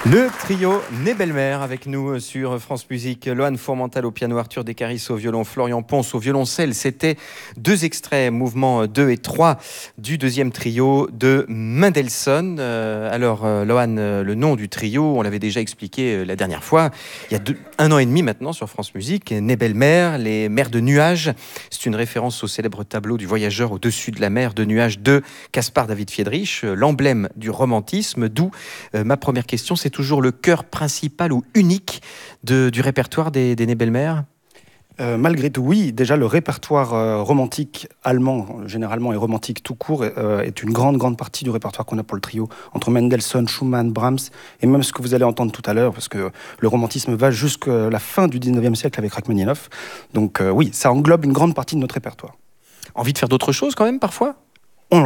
Le trio Né-Belle-Mère avec nous sur France Musique. Loan Fourmental au piano, Arthur Descaris au violon, Florian Ponce au violoncelle. C'était deux extraits, mouvements 2 et 3 du deuxième trio de Mendelssohn. Loan, le nom du trio, on l'avait déjà expliqué la dernière fois, il y a un an et demi maintenant sur France Musique. Né-Belle-Mère, les mers de nuages. C'est une référence au célèbre tableau du voyageur au-dessus de la mer de nuages de Caspar David Friedrich, l'emblème du romantisme, d'où ma première question, c'est toujours le cœur principal ou unique du répertoire des Né-Belle-Mère? Malgré tout, oui. Déjà, le répertoire romantique allemand, généralement, et romantique tout court, est une grande partie du répertoire qu'on a pour le trio, entre Mendelssohn, Schumann, Brahms, et même ce que vous allez entendre tout à l'heure, parce que le romantisme va jusqu'à la fin du 19e siècle avec Rachmaninoff. Donc oui, ça englobe une grande partie de notre répertoire. Envie de faire d'autres choses quand même, parfois? On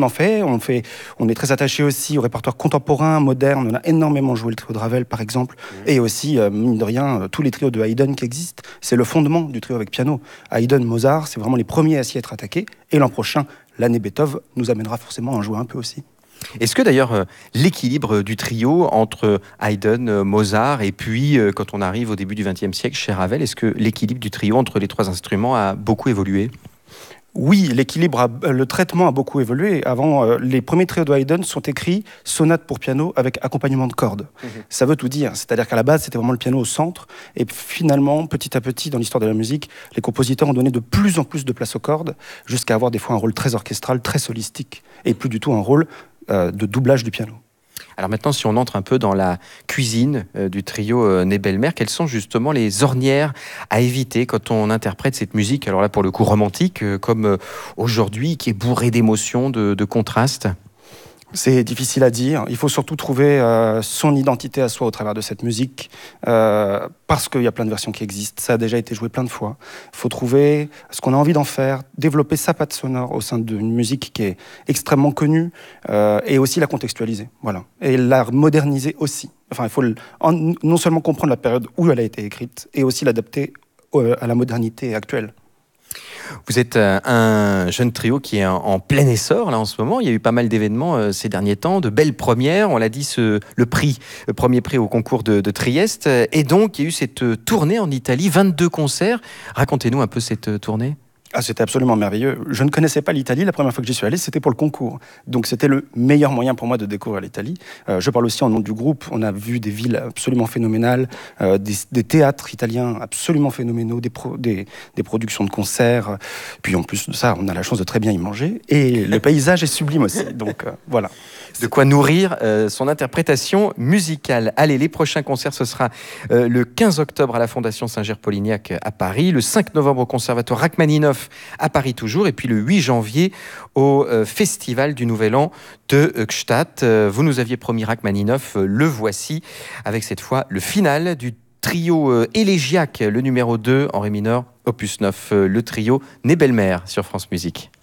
est très attaché aussi au répertoire contemporain, moderne. On a énormément joué le trio de Ravel, par exemple, et aussi, mine de rien, tous les trios de Haydn qui existent. C'est le fondement du trio avec piano. Haydn, Mozart, c'est vraiment les premiers à s'y être attaqués. Et l'an prochain, l'année Beethoven nous amènera forcément à en jouer un peu aussi. Est-ce que d'ailleurs l'équilibre du trio entre Haydn, Mozart et puis quand on arrive au début du XXe siècle chez Ravel, est-ce que l'équilibre du trio entre les trois instruments a beaucoup évolué? Oui, le traitement a beaucoup évolué. Avant, les premiers trios de Haydn sont écrits sonates pour piano avec accompagnement de cordes. Ça veut tout dire. C'est-à-dire qu'à la base, c'était vraiment le piano au centre. Et finalement, petit à petit, dans l'histoire de la musique, les compositeurs ont donné de plus en plus de place aux cordes, jusqu'à avoir des fois un rôle très orchestral, très solistique, et plus du tout un rôle de doublage du piano. Alors maintenant, si on entre un peu dans la cuisine du trio Né-Belle-Mère, quelles sont justement les ornières à éviter quand on interprète cette musique, alors là pour le coup romantique, comme aujourd'hui, qui est bourrée d'émotions, de contrastes? C'est difficile à dire. Il faut surtout trouver son identité à soi au travers de cette musique, parce qu'il y a plein de versions qui existent. Ça a déjà été joué plein de fois. Il faut trouver ce qu'on a envie d'en faire, développer sa patte sonore au sein d'une musique qui est extrêmement connue, et aussi la contextualiser. Voilà. Et la moderniser aussi. Enfin, il faut non seulement comprendre la période où elle a été écrite, et aussi l'adapter à la modernité actuelle. Vous êtes un jeune trio qui est en plein essor là en ce moment. Il y a eu pas mal d'événements ces derniers temps, de belles premières. On l'a dit, le premier prix au concours de Trieste. Et donc, il y a eu cette tournée en Italie, 22 concerts. Racontez-nous un peu cette tournée. Ah, c'était absolument merveilleux. Je ne connaissais pas l'Italie. La première fois que j'y suis allé, c'était pour le concours. Donc, c'était le meilleur moyen pour moi de découvrir l'Italie. Je parle aussi en nom du groupe. On a vu des villes absolument phénoménales, des théâtres italiens absolument phénoménaux, des productions de concerts. Puis, en plus de ça, on a la chance de très bien y manger. Et le paysage est sublime aussi. Donc, voilà. De quoi nourrir son interprétation musicale. Allez, les prochains concerts, ce sera le 15 octobre à la Fondation Saint-Ger-Polignac à Paris, le 5 novembre au Conservatoire Rachmaninoff à Paris toujours, et puis le 8 janvier au Festival du Nouvel An de Gstaad. Vous nous aviez promis Rachmaninoff, le voici, avec cette fois le final du trio élégiaque, le numéro 2 en ré mineur, opus 9, le trio Né-Belle-Mère sur France Musique.